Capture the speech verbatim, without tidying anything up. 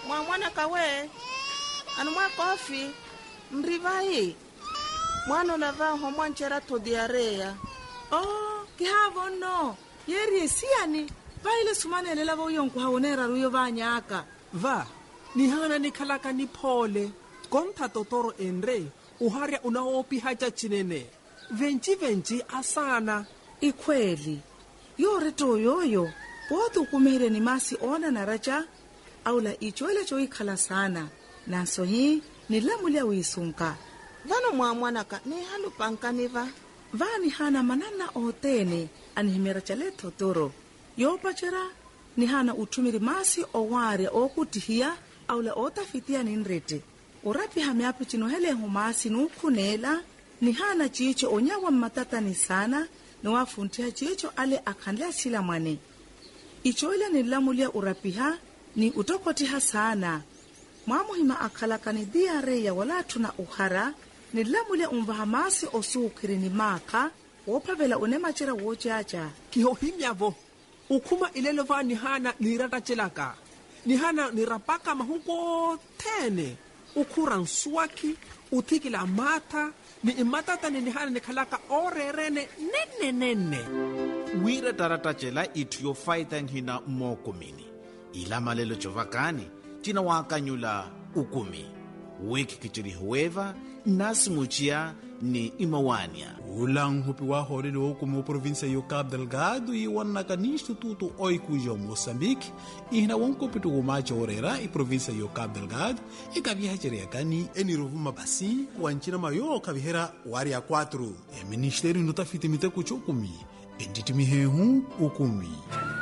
mwana kawe anu mwa kofi mrivai mwana unavaa homwanchera to diarea. Oh, kihavo no yeri siani vaile sumane lela vo yonku haonera ruyo vanyaka va ni hana ni khalaka ni phole kontha totoro enre uharya unaopi hacha chinene venchi venchi asana ikweli yore to yoyo botu kumire ni masi ona na racha aula ichwele cho ikhala sana naso hi ni lamulia wisunka vano mwa mwanaka ni halu pankaniva vani hana manana otene anihimera chale totoro yopachera ni hana utumiri masi oware okutihia aula otafitia ni nrete urapi hameapi chino hele humasi nukunela ni hana chicho onyawa matata ni sana ni wafuntia chicho ale akhandla sila mwane ichoile ni lamulia urapiha ni utokotiha sana mwamuhima akhalakani diare ya wala tuna uhara ni lamulia umvahamasi osukiri ni maka wopavela unemachira wochacha kiho himyavo ukuma ilelo va ni hana nirata chelaka ni hana nirapaka mahuko tene ukura nswaki utikila mata ni imatata ni hana ni khalaka orerene nene nene wira tarata chela itu yo faita hina mokomini ila malelo chovakani tina wakanyula ukumi wiki kichiri hueva nasimuchia ni imawania ulang hupi wa hori lo como província yo Cabo Delgado e wanaka ni instituto oikujo Moçambique e na wanko pitu gumacha orera e província yo Cabo Delgado e kabia jere kani eniruvuma basi wanchina mayo kabihera wari ya quatro e ministério notafite miteko chokumi enditimi hehu ukumi